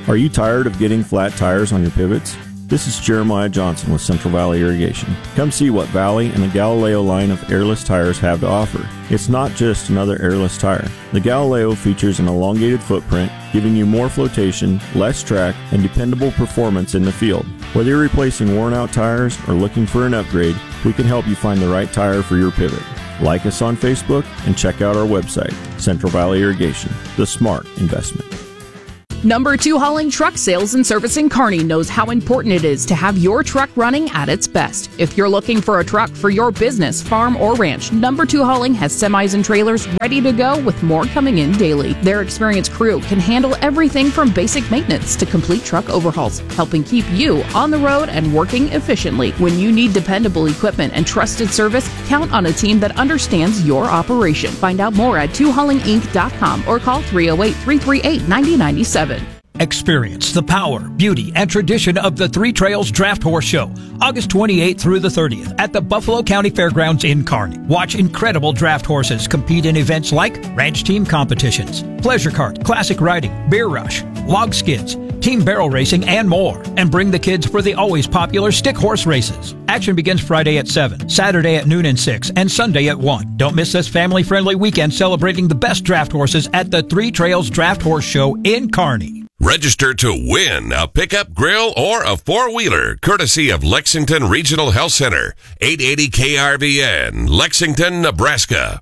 Are you tired of getting flat tires on your pivots? This is Jeremiah Johnson with Central Valley Irrigation. Come see what Valley and the Galileo line of airless tires have to offer. It's not just another airless tire. The Galileo features an elongated footprint, giving you more flotation, less track, and dependable performance in the field. Whether you're replacing worn-out tires or looking for an upgrade, we can help you find the right tire for your pivot. Like us on Facebook and check out our website, Central Valley Irrigation, the smart investment. Number 2 Hauling Truck Sales and Service in Kearney knows how important it is to have your truck running at its best. If you're looking for a truck for your business, farm, or ranch, Number 2 Hauling has semis and trailers ready to go with more coming in daily. Their experienced crew can handle everything from basic maintenance to complete truck overhauls, helping keep you on the road and working efficiently. When you need dependable equipment and trusted service, count on a team that understands your operation. Find out more at 2haulinginc.com or call 308-338-9097. Experience the power, beauty, and tradition of the Three Trails Draft Horse Show, August 28th through the 30th at the Buffalo County Fairgrounds in Kearney. Watch incredible draft horses compete in events like ranch team competitions, pleasure cart, classic riding, beer rush, log skids, team barrel racing, and more. And bring the kids for the always popular stick horse races. Action begins Friday at 7, Saturday at noon and 6, and Sunday at 1. Don't miss this family-friendly weekend celebrating the best draft horses at the Three Trails Draft Horse Show in Kearney. Register to win a pickup, grill, or a four-wheeler, courtesy of Lexington Regional Health Center, 880 KRVN, Lexington, Nebraska.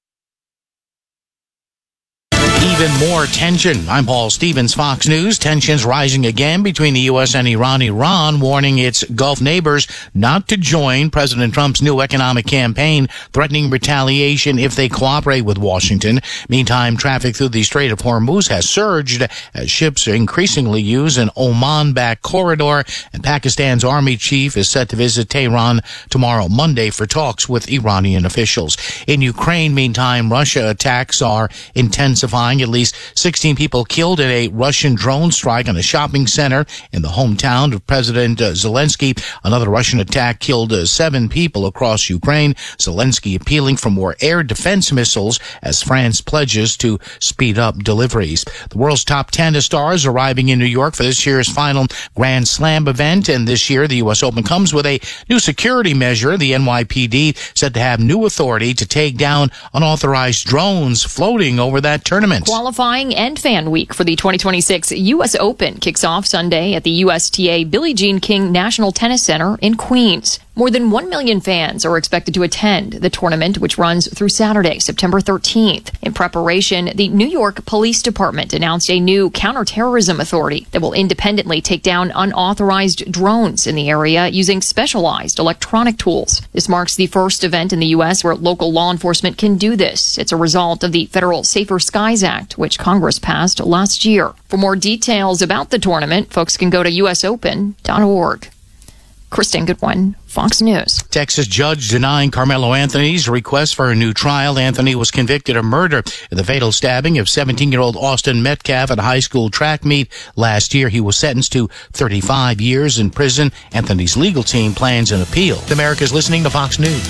Even more tension. I'm Paul Stevens, Fox News. Tensions rising again between the U.S. and Iran. Iran warning its Gulf neighbors not to join President Trump's new economic campaign, threatening retaliation if they cooperate with Washington. Meantime, traffic through the Strait of Hormuz has surged as ships increasingly use an Oman-backed corridor, and Pakistan's army chief is set to visit Tehran tomorrow, Monday, for talks with Iranian officials. In Ukraine, meantime, Russia attacks are intensifying. At least 16 people killed in a Russian drone strike on a shopping center in the hometown of President Zelensky. Another Russian attack killed 7 people across Ukraine. Zelensky appealing for more air defense missiles as France pledges to speed up deliveries. The world's top tennis stars arriving in New York for this year's final Grand Slam event. And this year, the U.S. Open comes with a new security measure. The NYPD said to have new authority to take down unauthorized drones floating over that tournament. Qualifying and Fan Week for the 2026 U.S. Open kicks off Sunday at the USTA Billie Jean King National Tennis Center in Queens. More than 1 million fans are expected to attend the tournament, which runs through Saturday, September 13th. In preparation, the New York Police Department announced a new counterterrorism authority that will independently take down unauthorized drones in the area using specialized electronic tools. This marks the first event in the U.S. where local law enforcement can do this. It's a result of the Federal Safer Skies Act, which Congress passed last year. For more details about the tournament, folks can go to usopen.org. Kristen Goodwin, Fox News. Texas judge denying Carmelo Anthony's request for a new trial. Anthony was convicted of murder in the fatal stabbing of 17-year-old Austin Metcalf at a high school track meet last year. He was sentenced to 35 years in prison. Anthony's legal team plans an appeal. America's listening to Fox News.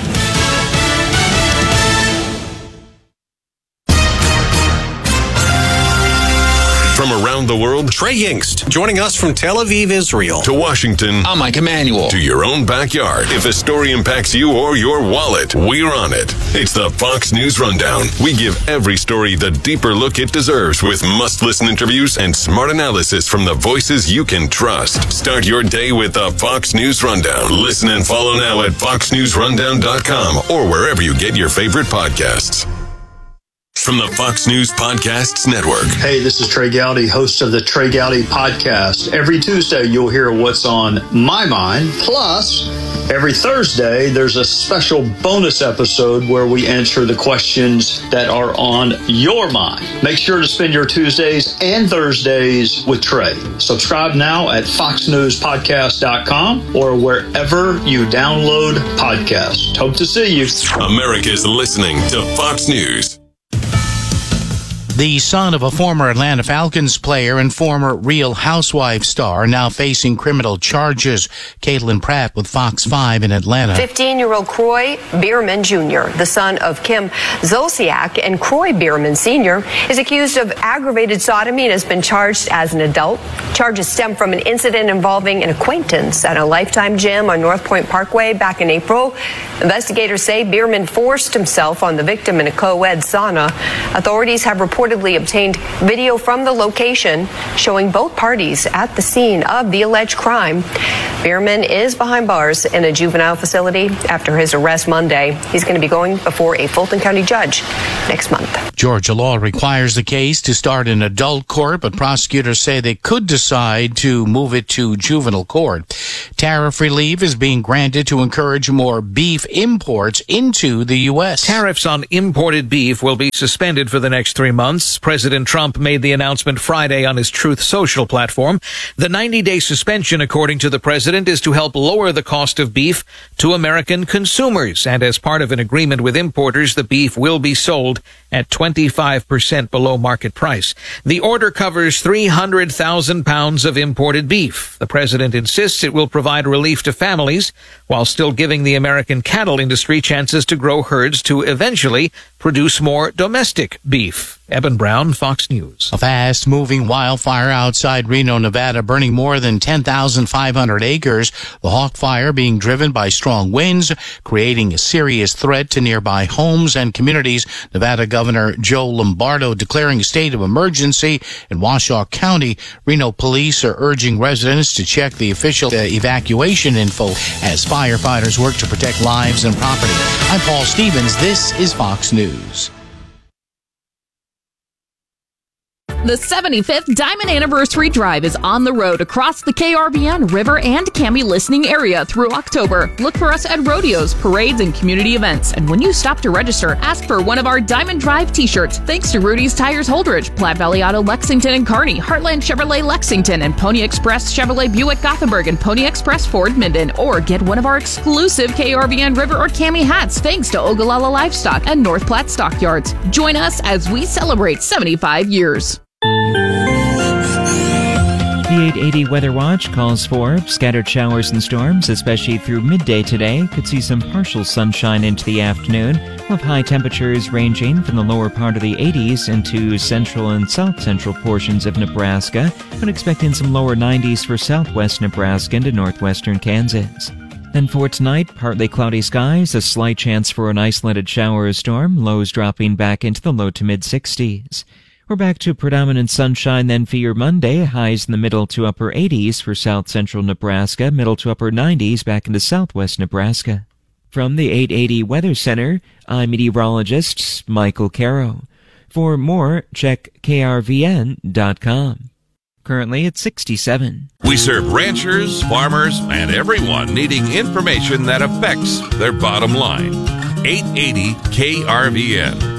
From around the world, Trey Yingst, joining us from Tel Aviv, Israel. To Washington, I'm Mike Emanuel. To your own backyard. If a story impacts you or your wallet, we're on it. It's the Fox News Rundown. We give every story the deeper look it deserves with must-listen interviews and smart analysis from the voices you can trust. Start your day with the Fox News Rundown. Listen and follow now at foxnewsrundown.com or wherever you get your favorite podcasts. From the Fox News Podcasts Network. Hey, this is Trey Gowdy, host of the Trey Gowdy Podcast. Every Tuesday, you'll hear what's on my mind. Plus, every Thursday, there's a special bonus episode where we answer the questions that are on your mind. Make sure to spend your Tuesdays and Thursdays with Trey. Subscribe now at foxnewspodcast.com or wherever you download podcasts. Hope to see you. America's listening to Fox News. The son of a former Atlanta Falcons player and former Real Housewives star now facing criminal charges. Caitlin Pratt with Fox 5 in Atlanta. 15-year-old Croy Bierman Jr., the son of Kim Zolciak, and Croy Bierman Sr. is accused of aggravated sodomy and has been charged as an adult. Charges stem from an incident involving an acquaintance at a Lifetime gym on North Point Parkway back in April. Investigators say Bierman forced himself on the victim in a co-ed sauna. Authorities have reportedly obtained video from the location showing both parties at the scene of the alleged crime. Bierman is behind bars in a juvenile facility after his arrest Monday. He's going to be going before a Fulton County judge next month. Georgia law requires the case to start in adult court, but prosecutors say they could decide to move it to juvenile court. Tariff relief is being granted to encourage more beef imports into the U.S. Tariffs on imported beef will be suspended for the next 3 months. President Trump made the announcement Friday on his Truth Social platform. The 90-day suspension, according to the president, is to help lower the cost of beef to American consumers. And as part of an agreement with importers, the beef will be sold at 25% below market price. The order covers 300,000 pounds of imported beef. The president insists it will provide relief to families while still giving the American cattle industry chances to grow herds to eventually produce more domestic beef. Eben Brown, Fox News. A fast-moving wildfire outside Reno, Nevada, burning more than 10,500 acres. The Hawk Fire being driven by strong winds, creating a serious threat to nearby homes and communities. Nevada Governor Joe Lombardo declaring a state of emergency in Washoe County. Reno police are urging residents to check the official evacuation info as firefighters work to protect lives and property. I'm Paul Stevens. This is Fox News. The 75th Diamond Anniversary Drive is on the road across the KRVN, River, and Cami listening area through October. Look for us at rodeos, parades, and community events. And when you stop to register, ask for one of our Diamond Drive t-shirts. Thanks to Rudy's Tires Holdridge, Platte Valley Auto Lexington and Kearney, Heartland Chevrolet Lexington, and Pony Express Chevrolet Buick Gothenburg, and Pony Express Ford Minden. Or get one of our exclusive KRVN River or Cami hats thanks to Ogallala Livestock and North Platte Stockyards. Join us as we celebrate 75 years. The 880 Weather Watch calls for scattered showers and storms, especially through midday today. Could see some partial sunshine into the afternoon, with high temperatures ranging from the lower part of the 80s into central and south central portions of Nebraska, but expecting some lower 90s for southwest Nebraska into northwestern Kansas. Then for tonight, partly cloudy skies, a slight chance for an isolated shower or storm, lows dropping back into the low to mid-60s. We're back to predominant sunshine then for your Monday, highs in the middle to upper 80s for south central Nebraska, middle to upper 90s back into southwest Nebraska. From the 880 Weather Center, I'm meteorologist Michael Caro. For more, check krvn.com. Currently at 67. We serve ranchers, farmers, and everyone needing information that affects their bottom line. 880 KRVN.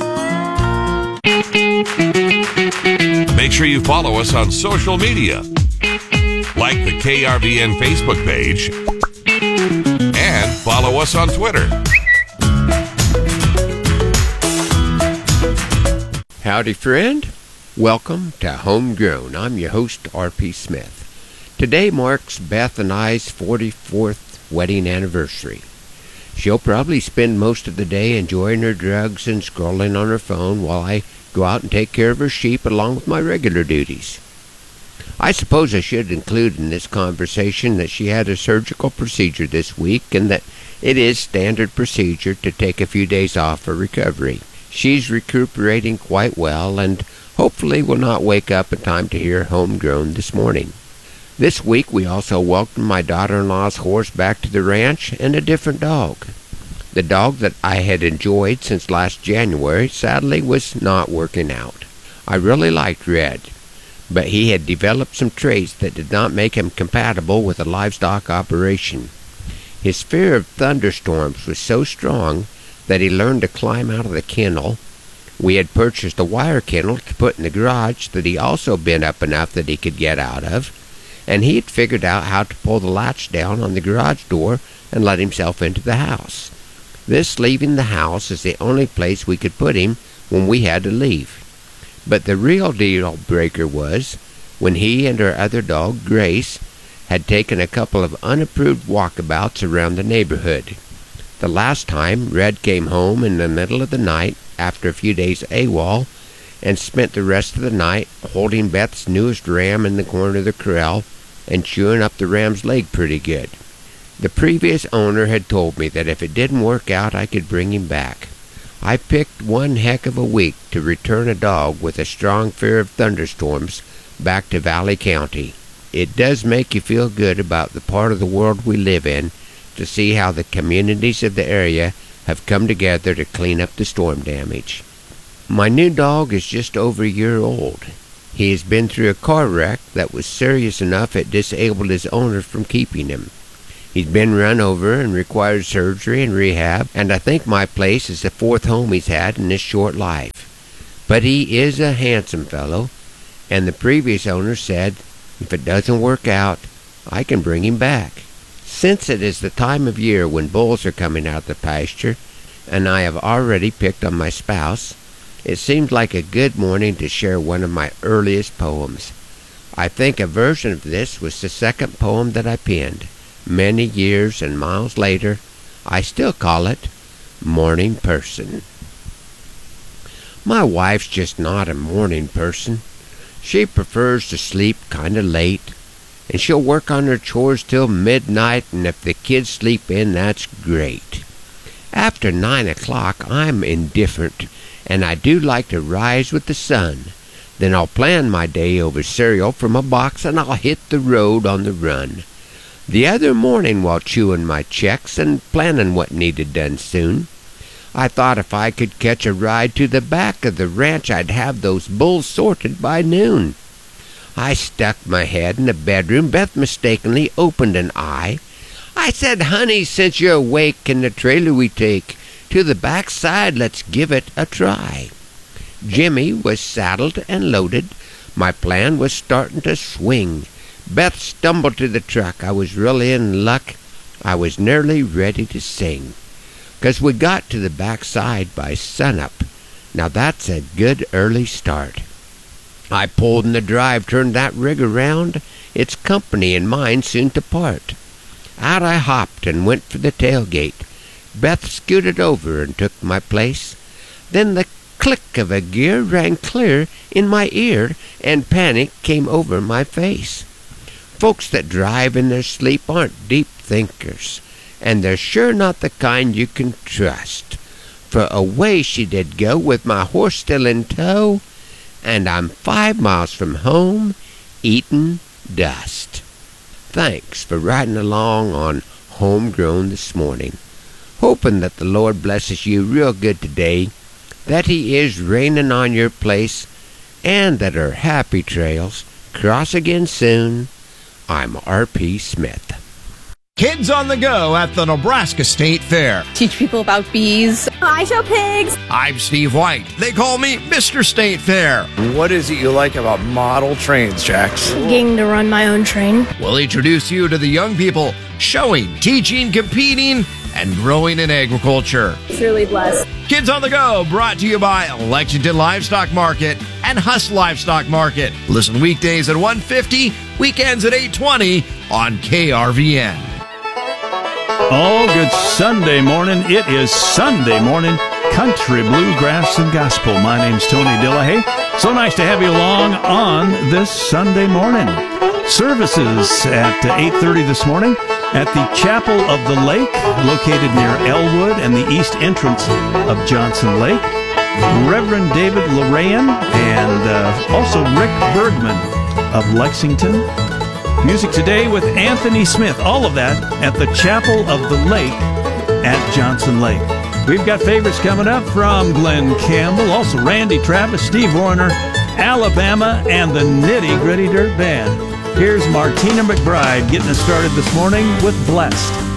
Make sure you follow us on social media. Like the KRVN Facebook page and follow us on Twitter. Howdy, friend. Welcome to Homegrown. I'm your host, R.P. Smith. Today marks Beth and I's 44th wedding anniversary. She'll probably spend most of the day enjoying her drugs and scrolling on her phone while I go out and take care of her sheep along with my regular duties. I suppose I should include in this conversation that she had a surgical procedure this week and that it is standard procedure to take a few days off for recovery. She's recuperating quite well and hopefully will not wake up in time to hear Homegrown this morning. This week we also welcomed my daughter-in-law's horse back to the ranch and a different dog. The dog that I had enjoyed since last January sadly was not working out. I really liked Red, but he had developed some traits that did not make him compatible with a livestock operation. His fear of thunderstorms was so strong that he learned to climb out of the kennel. We had purchased a wire kennel to put in the garage that he also bent up enough that he could get out of, and he had figured out how to pull the latch down on the garage door and let himself into the house. This leaving the house is the only place we could put him when we had to leave. But the real deal breaker was when he and our other dog, Grace, had taken a couple of unapproved walkabouts around the neighborhood. The last time, Red came home in the middle of the night after a few days AWOL and spent the rest of the night holding Beth's newest ram in the corner of the corral and chewing up the ram's leg pretty good. The previous owner had told me that if it didn't work out, I could bring him back. I picked one heck of a week to return a dog with a strong fear of thunderstorms back to Valley County. It does make you feel good about the part of the world we live in to see how the communities of the area have come together to clean up the storm damage. My new dog is just over a year old. He has been through a car wreck that was serious enough it disabled his owner from keeping him. He's been run over and required surgery and rehab, and I think my place is the fourth home he's had in this short life. But he is a handsome fellow, and the previous owner said, if it doesn't work out, I can bring him back. Since it is the time of year when bulls are coming out of the pasture, and I have already picked on my spouse, it seems like a good morning to share one of my earliest poems. I think a version of this was the second poem that I penned. Many years and miles later, I still call it Morning Person. My wife's just not a morning person. She prefers to sleep kinda late, and she'll work on her chores till midnight, and if the kids sleep in, that's great. After 9 o'clock, I'm indifferent, and I do like to rise with the sun. Then I'll plan my day over cereal from a box, and I'll hit the road on the run. The other morning, while chewing my checks and planning what needed done soon, I thought if I could catch a ride to the back of the ranch, I'd have those bulls sorted by noon. I stuck my head in the bedroom. Beth mistakenly opened an eye. I said, honey, since you're awake, can the trailer we take to the backside? Let's give it a try. Jimmy was saddled and loaded. My plan was starting to swing. Beth stumbled to the truck. I was really in luck. I was nearly ready to sing. 'Cause we got to the backside by sunup. Now that's a good early start. I pulled in the drive, turned that rig around. Its company and mine soon to part. Out I hopped and went for the tailgate. Beth scooted over and took my place. Then the click of a gear rang clear in my ear, and panic came over my face. Folks that drive in their sleep aren't deep thinkers, and they're sure not the kind you can trust. For away she did go with my horse still in tow, and I'm 5 miles from home, eating dust. Thanks for riding along on Homegrown this morning. Hoping that the Lord blesses you real good today, that He is raining on your place, and that our happy trails cross again soon. I'm R.P. Smith. Kids on the Go at the Nebraska State Fair. Teach people about bees. I show pigs. I'm Steve White. They call me Mr. State Fair. What is it you like about model trains, Jax? Getting to run my own train. We'll introduce you to the young people showing, teaching, competing, and growing in agriculture. It's really blessed. Kids on the Go, brought to you by Lexington Livestock Market and Huss Livestock Market. Listen weekdays at 1:50, weekends at 8:20 on KRVN. Oh, good Sunday morning. It is Sunday morning, country, bluegrass, and gospel. My name's Tony Dillahay. So nice to have you along on this Sunday morning. Services at 8:30 this morning at the Chapel of the Lake, located near Elwood and the east entrance of Johnson Lake. Reverend David Lorayan and also Rick Bergman of Lexington. Music today with Anthony Smith. All of that at the Chapel of the Lake at Johnson Lake. We've got favorites coming up from Glenn Campbell, also Randy Travis, Steve Warner, Alabama, and the Nitty Gritty Dirt Band. Here's Martina McBride getting us started this morning with Blessed.